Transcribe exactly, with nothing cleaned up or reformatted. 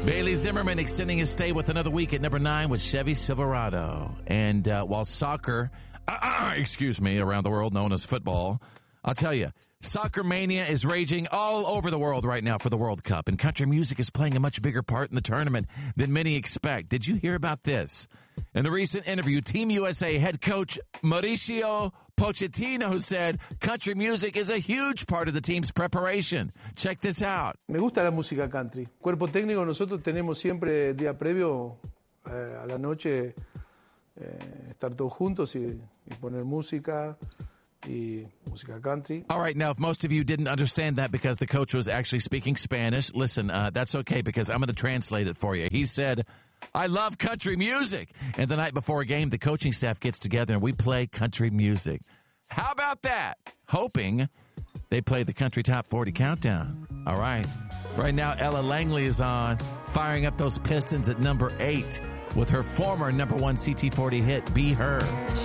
Bailey Zimmerman extending his stay with another week at number nine with Chevy Silverado. And uh, while soccer, uh, excuse me, around the world known as football, I'll tell you, soccer mania is raging all over the world right now for the World Cup. And country music is playing a much bigger part in the tournament than many expect. Did you hear about this? In a recent interview, Team U S A head coach Mauricio Pochettino said country music is a huge part of the team's preparation. Check this out. Me gusta la música country. Cuerpo técnico, nosotros tenemos siempre día previo eh, a la noche eh, estar todos juntos y, y poner música y música country. All right, now if most of you didn't understand that because the coach was actually speaking Spanish, listen, uh, that's okay because I'm going to translate it for you. He said, I love country music. And the night before a game, the coaching staff gets together and we play country music. How about that? Hoping they play the Country Top forty Countdown. All right. Right now, Ella Langley is on, firing up those Pistons at number eight with her former number one C T forty hit, Be Her.